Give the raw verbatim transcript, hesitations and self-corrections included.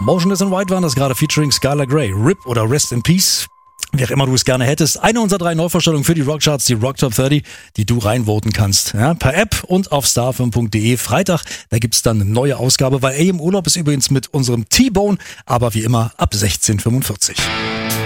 Motionless in White waren das gerade, featuring Skylar Grey. R I P oder Rest in Peace, wie auch immer du es gerne hättest. Eine unserer drei Neuvorstellungen für die Rockcharts, die Rock Top dreißig, die du reinvoten kannst. Ja, per App und auf starfm punkt de. Freitag, da gibt's dann eine neue Ausgabe, weil A im Urlaub ist übrigens mit unserem T-Bone, aber wie immer ab sechzehn Uhr fünfundvierzig.